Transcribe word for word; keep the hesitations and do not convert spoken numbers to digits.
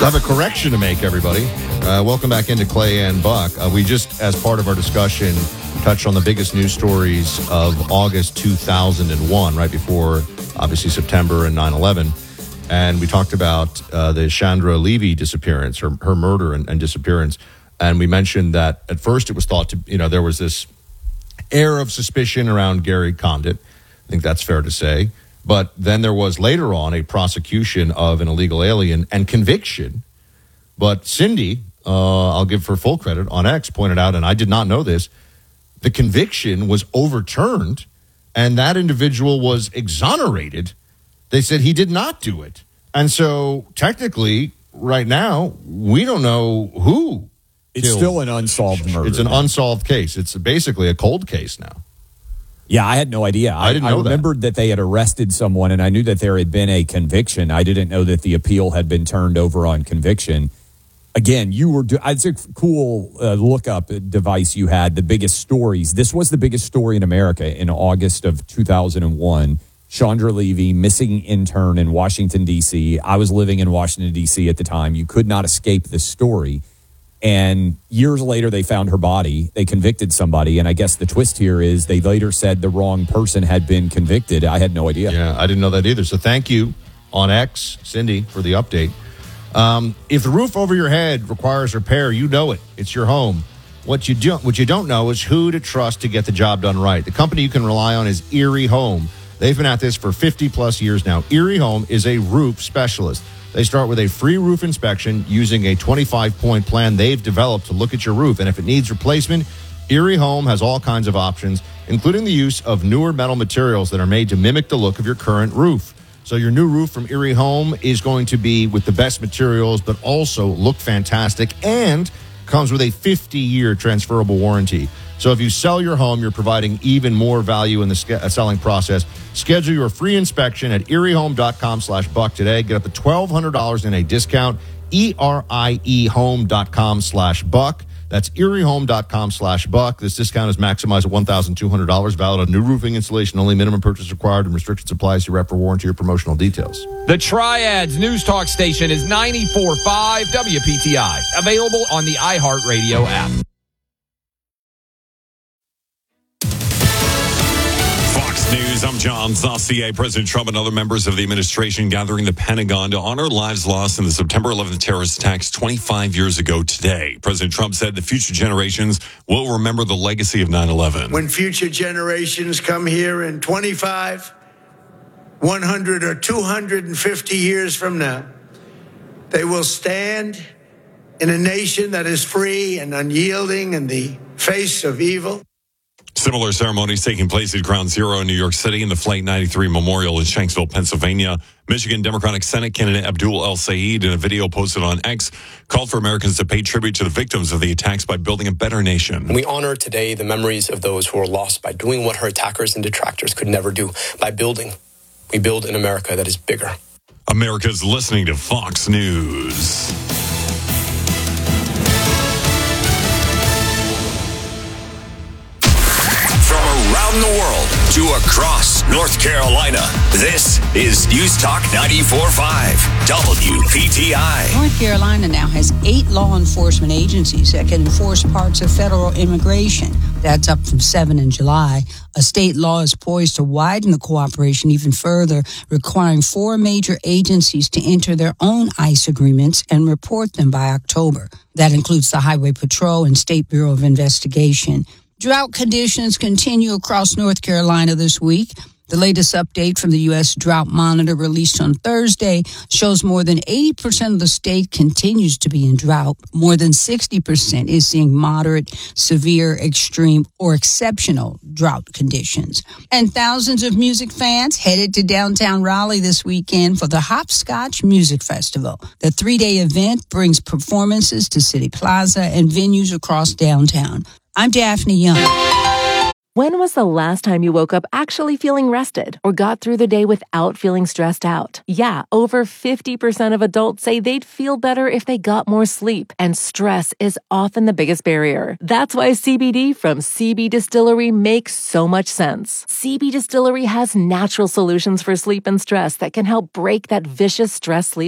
I have a correction to make, everybody. Uh, welcome back into Clay and Buck. Uh, we just, as part of our discussion, touched on the biggest news stories of August two thousand one, right before, obviously, September and nine eleven. And we talked about uh, the Chandra Levy disappearance, her, her murder and, and disappearance. And we mentioned that at first it was thought to, you know, there was this air of suspicion around Gary Condit. I think that's fair to say. But then there was later on a prosecution of an illegal alien and conviction. But Cindy, uh, I'll give her full credit, on X pointed out, and I did not know this, the conviction was overturned and that individual was exonerated. They said he did not do it. And so technically, right now, we don't know who. It's killed. Still an unsolved murder. It's an unsolved case. It's basically a cold case now. Yeah, I had no idea. I, I didn't know I remembered that. that they had arrested someone, and I knew that there had been a conviction. I didn't know that the appeal had been turned over on conviction. Again, you were. It's a cool uh, lookup device you had. The biggest stories. This was the biggest story in America in August of two thousand one. Chandra Levy, missing intern in Washington, D C. I was living in Washington, D C at the time. You could not escape this story. And years later, they found her body. They convicted somebody. And I guess the twist here is they later said the wrong person had been convicted. I had no idea. Yeah, I didn't know that either. So thank you on X, Cindy, for the update. Um, if the roof over your head requires repair, you know it. It's your home. What you, do, what you don't know is who to trust to get the job done right. The company you can rely on is Erie Home. They've been at this for fifty plus years now. Erie Home is a roof specialist. They start with a free roof inspection using a twenty-five point plan they've developed to look at your roof. And if it needs replacement, Erie Home has all kinds of options, including the use of newer metal materials that are made to mimic the look of your current roof. So your new roof from Erie Home is going to be with the best materials, but also look fantastic and comes with a fifty-year transferable warranty. So if you sell your home, you're providing even more value in the ske- selling process. Schedule your free inspection at eriehome.com slash buck today. Get up to twelve hundred dollars in a discount. E R I E home.com slash buck. That's eriehome.com slash buck. This discount is maximized at one thousand two hundred dollars. Valid on new roofing installation. Only minimum purchase required and restrictions apply. See rep for warranty or promotional details. The Triads News Talk station is ninety-four point five W P T I. Available on the iHeartRadio app. News. I'm John Saucier. President Trump and other members of the administration gathering the Pentagon to honor lives lost in the September eleventh terrorist attacks twenty-five years ago today. President Trump said the future generations will remember the legacy of nine eleven. When future generations come here in twenty-five, one hundred, or two hundred fifty years from now, they will stand in a nation that is free and unyielding in the face of evil. Similar ceremonies taking place at Ground Zero in New York City and the Flight ninety-three Memorial in Shanksville, Pennsylvania. Michigan Democratic Senate candidate Abdul El Sayed, in a video posted on X, called for Americans to pay tribute to the victims of the attacks by building a better nation. We honor today the memories of those who were lost by doing what her attackers and detractors could never do, by building. We build an America that is bigger. America's listening to Fox News. Around the world to across North Carolina, this is News Talk ninety-four point five W P T I. North Carolina now has eight law enforcement agencies that can enforce parts of federal immigration. That's up from seven in July. A state law is poised to widen the cooperation even further, requiring four major agencies to enter their own ICE agreements and report them by October. That includes the Highway Patrol and State Bureau of Investigation. Drought conditions continue across North Carolina this week. The latest update from the U S Drought Monitor released on Thursday shows more than eighty percent of the state continues to be in drought. More than sixty percent is seeing moderate, severe, extreme, or exceptional drought conditions. And thousands of music fans headed to downtown Raleigh this weekend for the Hopscotch Music Festival. The three-day event brings performances to City Plaza and venues across downtown. I'm Daphne Young. When was the last time you woke up actually feeling rested or got through the day without feeling stressed out? Yeah, over fifty percent of adults say they'd feel better if they got more sleep, and stress is often the biggest barrier. That's why C B D from C B Distillery makes so much sense. C B Distillery has natural solutions for sleep and stress that can help break that vicious stress sleep